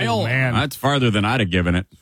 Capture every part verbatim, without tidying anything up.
mile? Man. That's farther than I'd have given it.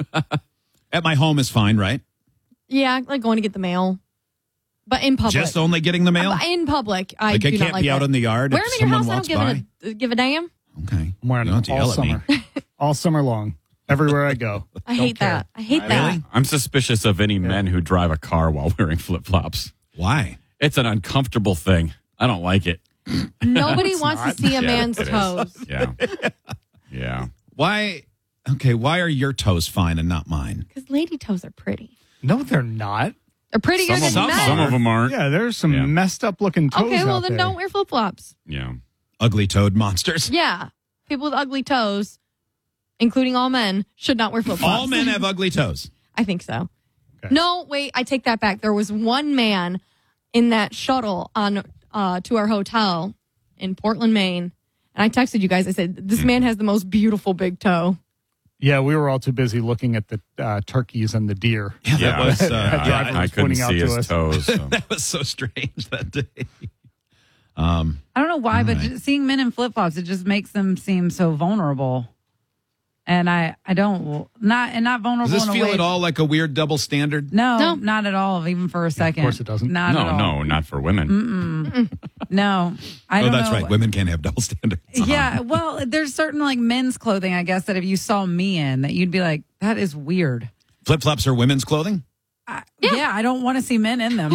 At my home is fine, right? Yeah, like going to get the mail. But in public. Just only getting the mail? Uh, In public. I Like I do can't not like be out that. in the yard Wear if them in your someone house. I walks don't give, a, give a damn. Okay. I'm wearing You don't them have all to yell at summer. me. all summer long. Everywhere I go. I Don't hate care. that. I hate Really? that. I'm suspicious of any men who drive a car while wearing flip-flops. Why? It's an uncomfortable thing. I don't like it. Nobody wants not. to see a Yeah, man's it is. toes. Yeah. Yeah. Why? Okay, why are your toes fine and not mine? Because lady toes are pretty. No, they're not. They're prettier Some of, than them, men. some of them aren't. Yeah, there's some Yeah. messed up looking toes Okay, well out then there. don't wear flip flops. Yeah. Ugly toed monsters. Yeah, people with ugly toes, including all men, should not wear flip flops. All men have ugly toes. I think so. Okay. No, wait, I take that back. There was one man in that shuttle on uh, to our hotel in Portland, Maine, and I texted you guys. I said this man has the most beautiful big toe. Yeah, we were all too busy looking at the uh, turkeys and the deer. Yeah, that Yeah. was uh, That I, driver I was couldn't pointing out see to his us. toes. So. that was so strange that day. Um, I don't know why, but Right. just seeing men in flip flops, it just makes them seem so vulnerable. And I, I don't not and not vulnerable. does this in a feel way, at all like a weird double standard? No, No. not at all. Even for a second. course it doesn't. Not no, at all. no, not for women. no. I Oh, don't that's know. right. Women can't have double standards. Yeah, well, there's certain like men's clothing, I guess, that if you saw me in, that you'd be like, that is weird. Flip flops are women's clothing? I, yeah. I don't want to see men in them.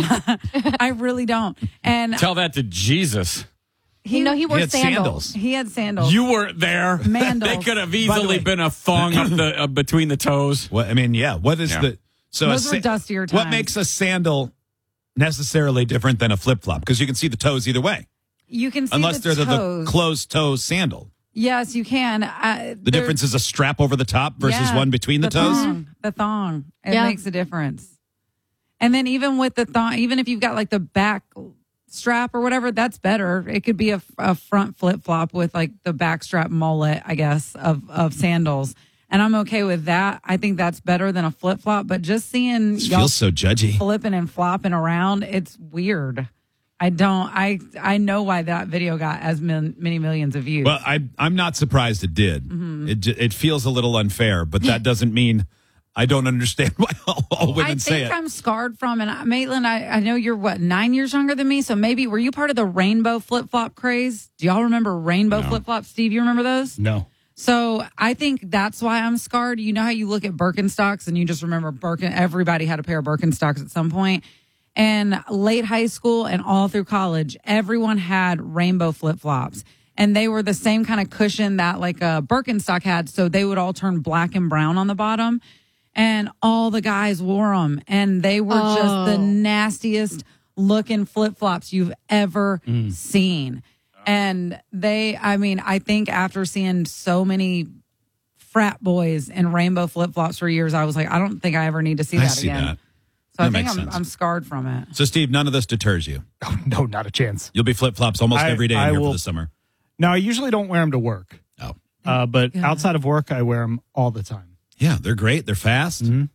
I really don't. And Tell that to Jesus. He, you know, he He wore had sandals. sandals. he had sandals. You weren't there. Mandals. They could have By the easily way- been a thong up the uh, between the toes. What I mean, yeah. What is Yeah. the so Those a were dustier What times. makes a sandal necessarily different than a flip flop? Because you can see the toes either way, You can see unless the they're toes. the closed toe sandal. Yes, you can. I, The difference is a strap over the top versus Yeah, one between the, toes. Thong, the thong. It Yeah. makes a difference. And then even with the thong, even if you've got like the back strap or whatever, that's better. It could be a, a front flip flop with like the back strap mullet, I guess, of, of sandals. And I'm okay with that. I think that's better than a flip flop. But just seeing This y'all feels so judgy. flipping and flopping around, it's weird. I don't, I I know why that video got as min, many millions of views. Well, I I'm not surprised it did. Mm-hmm. It j- it feels a little unfair, but that doesn't mean I don't understand why all, all women I say think it. I'm scarred from, and I- Maitland, I, I know you're what, nine years younger than me, so maybe were you part of the rainbow flip flop craze? Do y'all remember rainbow No. flip flops? Steve, you remember those? No. So I think that's why I'm scarred. You know how you look at Birkenstocks and you just remember Birken. Everybody had a pair of Birkenstocks at some point. And late high school and all through college, everyone had rainbow flip flops. And they were the same kind of cushion that like a Birkenstock had. So they would all turn black and brown on the bottom. And all the guys wore them. And they were Oh. just the nastiest looking flip flops you've ever seen. And they, I mean, I think after seeing so many frat boys in rainbow flip flops for years, I was like, I don't think I ever need to see I that see again. that. So I That think makes I'm, sense. I'm scarred from it. So, Steve, none of this deters you. Oh, no, not a chance. You'll be flip flops almost I- every day in I here will- for the summer. Now, I usually don't wear them to work, Oh, uh, but Yeah. outside of work, I wear them all the time. yeah, they're great. They're fast, Mhm.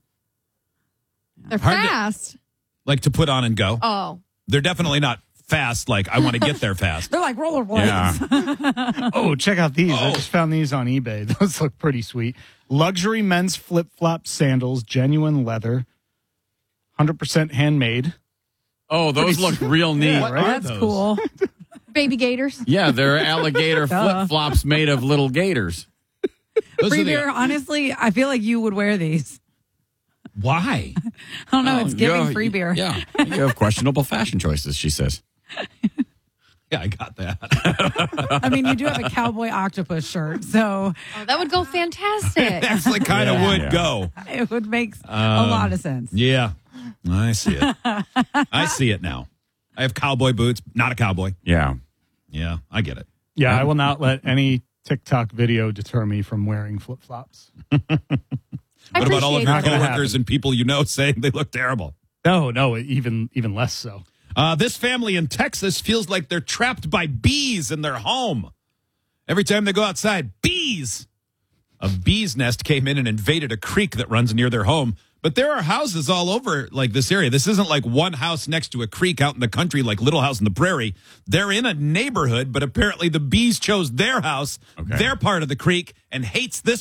They're Hard to- fast. like to put on and go. Oh, They're definitely not fast. Like I want to get there fast. They're like rollerblades. Yeah. Oh, check out these. I Oh. just found these on eBay. Those look pretty sweet. Luxury men's flip flop sandals, genuine leather, one hundred percent handmade. Oh, those look real neat. What are That's those? cool. baby gators. Yeah, they're alligator Duh. flip flops made of little gators. Those Free are the- beer, honestly, I feel like you would wear these. Why? I don't know. Oh, it's giving yeah, free beer. Yeah. You have questionable fashion choices, she says. Yeah, I got that. I mean, you do have a cowboy octopus shirt, so Oh, that would go fantastic. Actually, kind of Yeah. would Yeah. go. it would make a Um, lot of sense. Yeah, I see it. I see it now. I have cowboy boots. Not a cowboy. Yeah. Yeah, I get it. Yeah, I will not let any TikTok video deter me from wearing flip flops. I What about all of appreciate your Not gonna coworkers happen. and people you know saying they look terrible? No, no, even even less so. Uh, this family in Texas feels like they're trapped by bees in their home. Every time they go outside, bees. A bee's nest came in and invaded a creek that runs near their home. But there are houses all over like this area. This isn't like one house next to a creek out in the country like Little House on the Prairie. They're in a neighborhood, but apparently the bees chose their house, Okay. their part of the creek, and hates this